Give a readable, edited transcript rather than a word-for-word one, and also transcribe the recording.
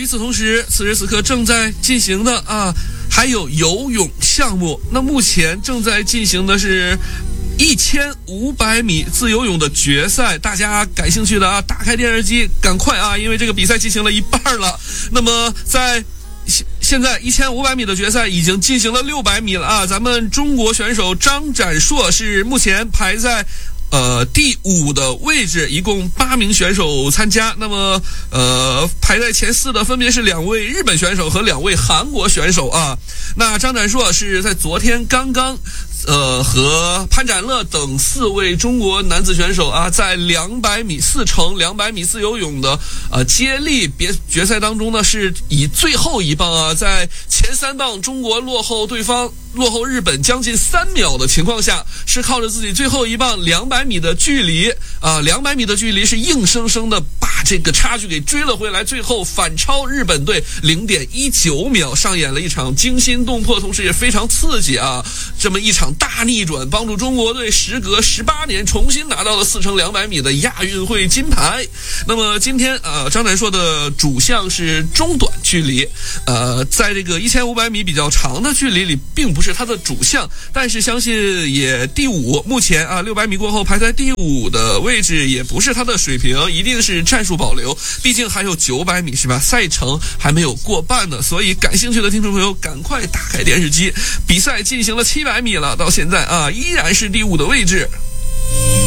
与此同时，此时此刻正在进行的还有游泳项目。那目前正在进行的是1500米自由泳的决赛，大家感兴趣的打开电视机，赶快因为这个比赛进行了一半了。那么在现在1500米的决赛已经进行了600米了咱们中国选手张展硕是目前排在第5的位置，一共8名选手参加。那么排在前4的分别是2位日本选手和2位韩国选手那张展硕是在昨天刚刚和潘展乐等4位中国男子选手在200米4乘200米自由泳的接力决赛当中呢，是以最后一棒在前3棒中国落后日本将近3秒的情况下，是靠着自己最后一棒200米的距离200米的距离是硬生生的把这个差距给追了回来，最后反超日本队 0.19 秒，上演了一场惊心动魄同时也非常刺激这么一场大逆转，帮助中国队时隔18年重新拿到了4乘200米的亚运会金牌。那么今天张展硕的主项是中短距离在这个1500米比较长的距离里并不是他的主项，但是相信也第5，目前600米过后排在第5的位置也不是他的水平，一定是战术保留，毕竟还有900米是吧，赛程还没有过半呢。所以感兴趣的听众朋友赶快打开电视机，比赛进行了700米了，到现在依然是第5的位置。